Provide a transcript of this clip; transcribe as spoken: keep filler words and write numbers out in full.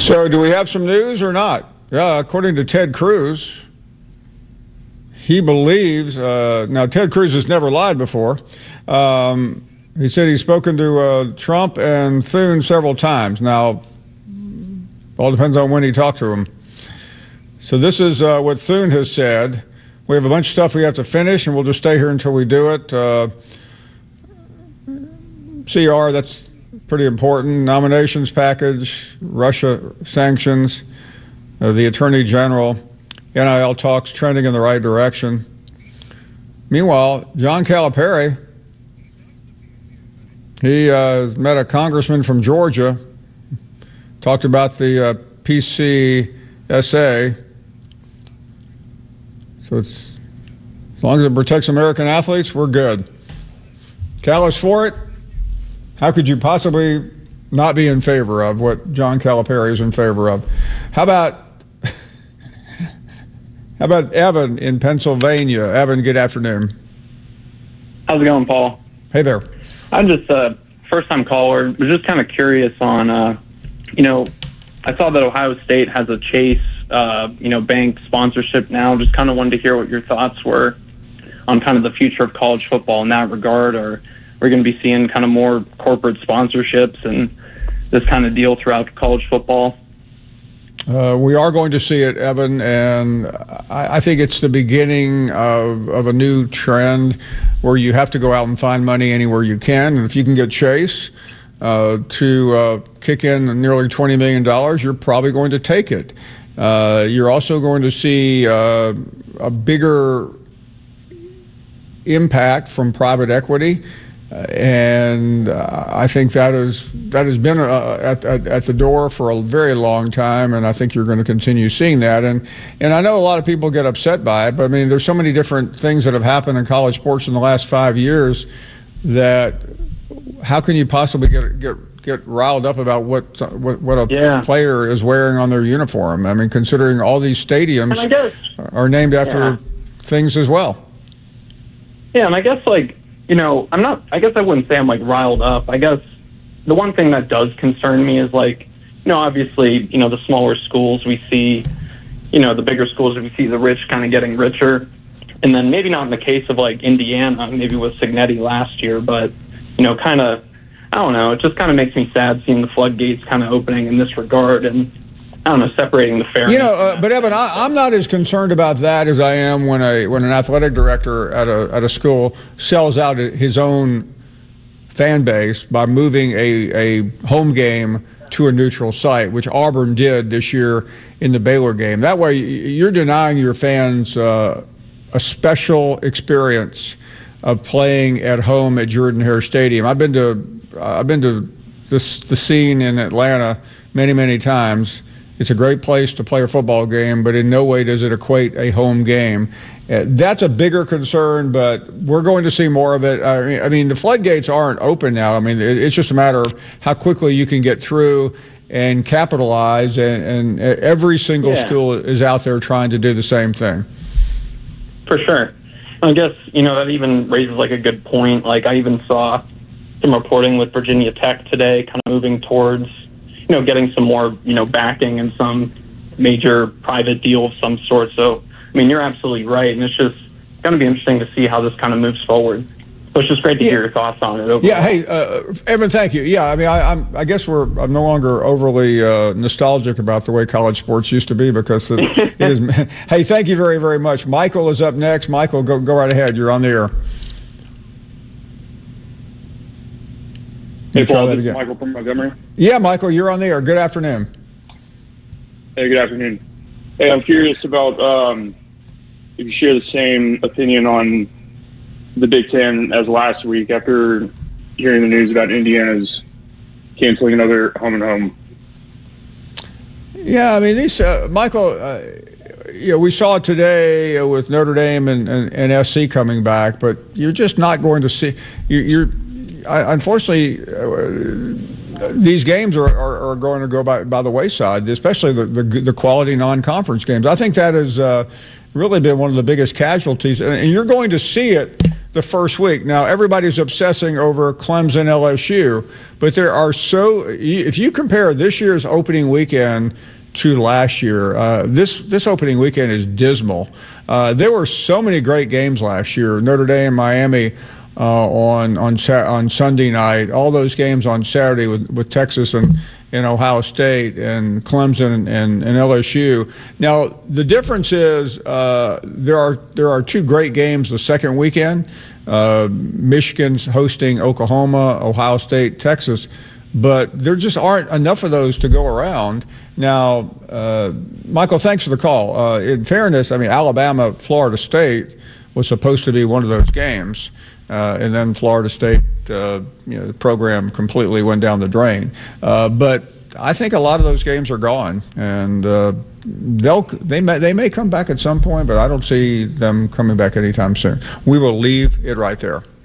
So do we have some news or not? Yeah, according to Ted Cruz, he believes, uh, now Ted Cruz has never lied before. Um, he said he's spoken to uh, Trump and Thune several times. Now, all depends on when he talked to him. So this is uh, what Thune has said. We have a bunch of stuff we have to finish, and we'll just stay here until we do it. Uh, C R, that's pretty important. Nominations package, Russia sanctions, uh, the Attorney General, N I L talks trending in the right direction. Meanwhile, John Calipari, he uh, met a congressman from Georgia, talked about the uh, P C S A. So it's, as long as it protects American athletes, we're good. Cal is for it. How could you possibly not be in favor of what John Calipari is in favor of? How about how about Evan in Pennsylvania? Evan, good afternoon. How's it going, Paul? Hey there. I'm just a first-time caller. Was just kind of curious on, uh, you know, I saw that Ohio State has a Chase, uh, you know, bank sponsorship now. Just kind of wanted to hear what your thoughts were on kind of the future of college football in that regard. Or we're going to be seeing kind of more corporate sponsorships and this kind of deal throughout college football? Uh, we are going to see it, Evan, and I, I think it's the beginning of, of a new trend where you have to go out and find money anywhere you can. And if you can get Chase uh, to uh, kick in nearly twenty million dollars, you're probably going to take it. Uh, you're also going to see uh, a bigger impact from private equity. Uh, and uh, I think that is that has been uh, at, at at the door for a very long time, and I think you're going to continue seeing that. And and I know a lot of people get upset by it, but I mean, there's so many different things that have happened in college sports in the last five years that how can you possibly get get get riled up about what what, what a yeah. player is wearing on their uniform? I mean, considering all these stadiums guess, are named after yeah. things as well. Yeah, and I guess like. You know, I'm not, I guess I wouldn't say I'm like riled up. I guess the one thing that does concern me is like, you know, obviously, you know, the smaller schools we see, you know, the bigger schools we see the rich kind of getting richer. And then maybe not in the case of like Indiana, maybe with Cignetti last year, but, you know, kind of, I don't know, it just kind of makes me sad seeing the floodgates kind of opening in this regard. And I don't know, separating the fairness. You know, uh, but Evan, I, I'm not as concerned about that as I am when a when an athletic director at a at a school sells out his own fan base by moving a a home game to a neutral site, which Auburn did this year in the Baylor game. That way, you're denying your fans uh, a special experience of playing at home at Jordan-Hare Stadium. I've been to uh, I've been to this the scene in Atlanta many many times. It's a great place to play a football game, but in no way does it equate a home game. Uh, that's a bigger concern, but we're going to see more of it. I mean, I mean, the floodgates aren't open now. I mean, it, it's just a matter of how quickly you can get through and capitalize, and, and every single yeah. school is out there trying to do the same thing. For sure. I guess, you know, that even raises like a good point. Like I even saw some reporting with Virginia Tech today kind of moving towards you know, getting some more, you know, backing and some major private deal of some sort. So, I mean, you're absolutely right. And it's just going to be interesting to see how this kind of moves forward. So it's just great to yeah. hear your thoughts on it. Overall. Yeah. Hey, uh, Evan, thank you. Yeah. I mean, I, I'm, I guess we're, I'm no longer overly uh, nostalgic about the way college sports used to be because it, it is. Hey, thank you very, very much. Michael is up next. Michael, go, go right ahead. You're on the air. Hey, Paul, this is Michael from Montgomery. Yeah, Michael, you're on the air. Good afternoon. Hey, good afternoon. Hey, I'm curious about um, if you share the same opinion on the Big Ten as last week after hearing the news about Indiana's canceling another home and home. Yeah, I mean, these uh, Michael, uh, you know, we saw it today with Notre Dame and, and, and S C coming back, but you're just not going to see. You, you're I, unfortunately, uh, these games are, are, are going to go by, by the wayside, especially the, the, the quality non-conference games. I think that has uh, really been one of the biggest casualties, and, and you're going to see it the first week. Now, everybody's obsessing over Clemson L S U, but there are so, if you compare this year's opening weekend to last year, uh, this, this opening weekend is dismal. Uh, there were so many great games last year. Notre Dame, Miami uh, on, on, on Sunday night, all those games on Saturday with, with Texas and, and Ohio State and Clemson and, and L S U. Now, the difference is uh, there are there are two great games the second weekend. Uh, Michigan's hosting Oklahoma, Ohio State, Texas, but there just aren't enough of those to go around. Now, uh, Michael, thanks for the call. Uh, in fairness, I mean, Alabama, Florida State was supposed to be one of those games. Uh, and then Florida State, uh, you know, the program completely went down the drain. Uh, but I think a lot of those games are gone, and uh, they'll they may they may come back at some point, but I don't see them coming back anytime soon. We will leave it right there.